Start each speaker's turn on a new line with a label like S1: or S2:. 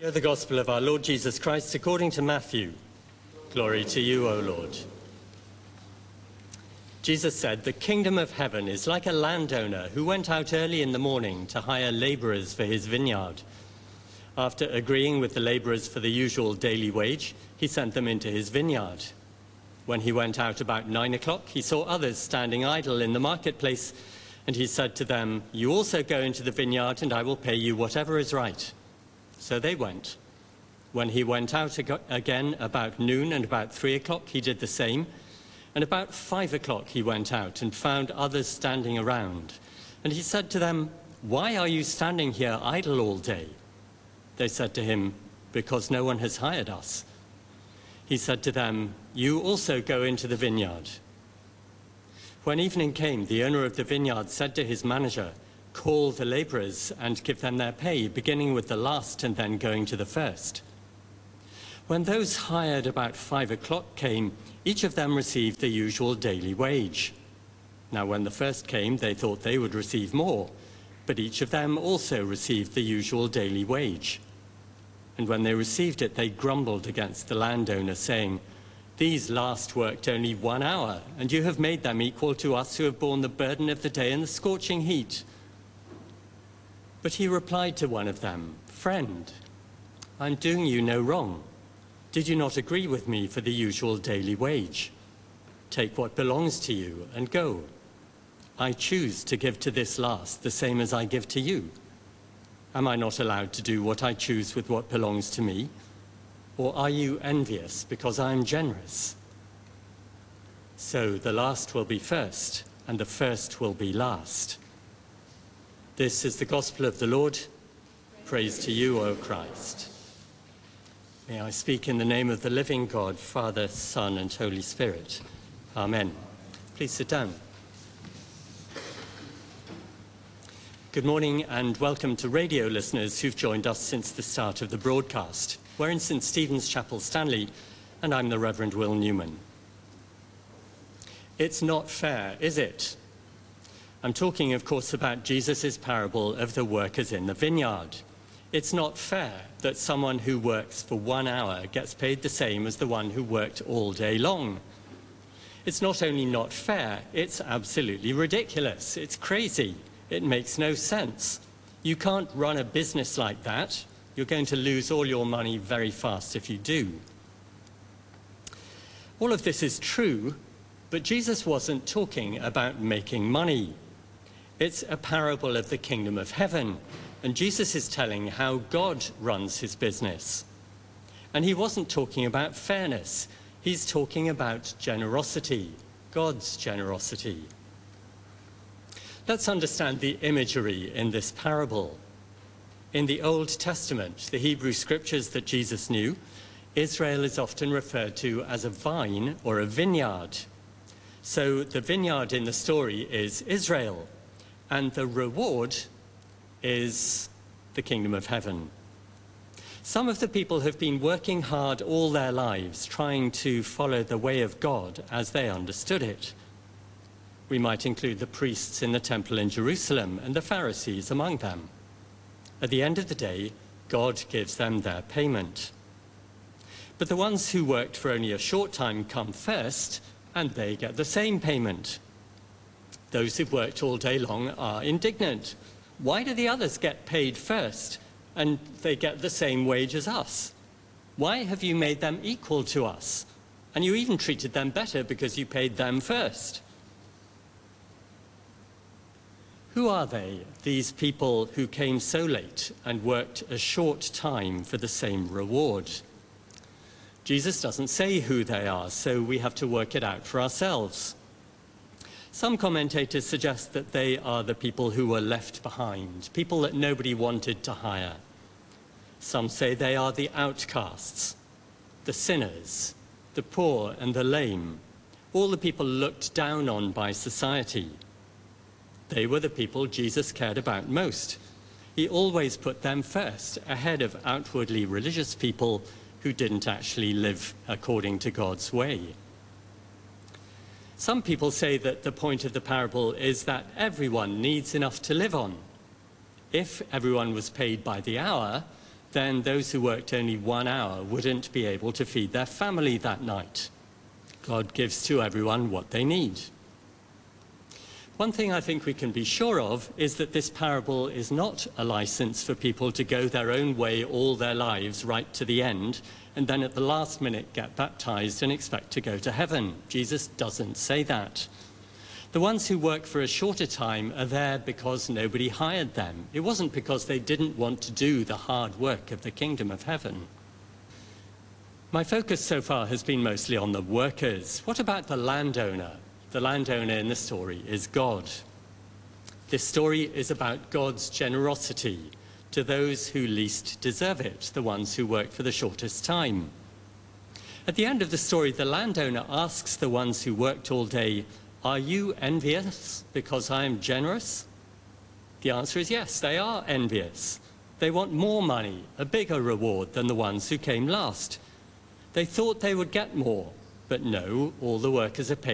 S1: Hear the gospel of our Lord Jesus Christ according to Matthew. Glory to you, O Lord. Jesus said, "The kingdom of heaven is like a landowner who went out early in the morning to hire laborers for his vineyard. After agreeing with the laborers for the usual daily wage, he sent them into his vineyard. When he went out about 9 o'clock, he saw others standing idle in the marketplace, and he said to them, 'You also go into the vineyard, and I will pay you whatever is right.' So they went. When he went out again about noon and about 3 o'clock, he did the same. And about 5 o'clock he went out and found others standing around. And he said to them, 'Why are you standing here idle all day?' They said to him, 'Because no one has hired us.' He said to them, 'You also go into the vineyard.' When evening came, the owner of the vineyard said to his manager, 'Call the laborers and give them their pay, beginning with the last and then going to the first.' When those hired about 5 o'clock came, each of them received the usual daily wage. Now when the first came, they thought they would receive more, but each of them also received the usual daily wage. And when they received it, they grumbled against the landowner, saying, 'These last worked only 1 hour, and you have made them equal to us who have borne the burden of the day and the scorching heat.' But he replied to one of them, 'Friend, I'm doing you no wrong. Did you not agree with me for the usual daily wage? Take what belongs to you and go. I choose to give to this last the same as I give to you. Am I not allowed to do what I choose with what belongs to me? Or are you envious because I am generous?' So the last will be first, and the first will be last." This is the gospel of the Lord. Praise to you, O Christ. May I speak in the name of the living God, Father, Son, and Holy Spirit. Amen. Please sit down. Good morning and welcome to radio listeners who've joined us since the start of the broadcast. We're in St. Stephen's Chapel, Stanley, and I'm the Reverend Will Newman. It's not fair, is it? I'm talking, of course, about Jesus' parable of the workers in the vineyard. It's not fair that someone who works for 1 hour gets paid the same as the one who worked all day long. It's not only not fair, it's absolutely ridiculous. It's crazy. It makes no sense. You can't run a business like that. You're going to lose all your money very fast if you do. All of this is true, but Jesus wasn't talking about making money. It's a parable of the kingdom of heaven, and Jesus is telling how God runs his business. And he wasn't talking about fairness. He's talking about generosity, God's generosity. Let's understand the imagery in this parable. In the Old Testament, the Hebrew scriptures that Jesus knew, Israel is often referred to as a vine or a vineyard. So the vineyard in the story is Israel, and the reward is the kingdom of heaven. Some of the people have been working hard all their lives, trying to follow the way of God as they understood it. We might include the priests in the temple in Jerusalem and the Pharisees among them. At the end of the day, God gives them their payment. But the ones who worked for only a short time come first, and they get the same payment. Those who've worked all day long are indignant. Why do the others get paid first and they get the same wage as us? Why have you made them equal to us? And you even treated them better because you paid them first. Who are they, these people who came so late and worked a short time for the same reward? Jesus doesn't say who they are, so we have to work it out for ourselves. Some commentators suggest that they are the people who were left behind, people that nobody wanted to hire. Some say they are the outcasts, the sinners, the poor and the lame, all the people looked down on by society. They were the people Jesus cared about most. He always put them first, ahead of outwardly religious people who didn't actually live according to God's way. Some people say that the point of the parable is that everyone needs enough to live on. If everyone was paid by the hour, then those who worked only 1 hour wouldn't be able to feed their family that night. God gives to everyone what they need. One thing I think we can be sure of is that this parable is not a license for people to go their own way all their lives right to the end, and then at the last minute get baptized and expect to go to heaven. Jesus doesn't say that. The ones who work for a shorter time are there because nobody hired them. It wasn't because they didn't want to do the hard work of the kingdom of heaven. My focus so far has been mostly on the workers. What about the landowner? The landowner in the story is God. This story is about God's generosity to those who least deserve it, the ones who work for the shortest time. At the end of the story, the landowner asks the ones who worked all day, "Are you envious because I am generous?" The answer is yes, they are envious. They want more money, a bigger reward than the ones who came last. They thought they would get more, but no, all the workers are paid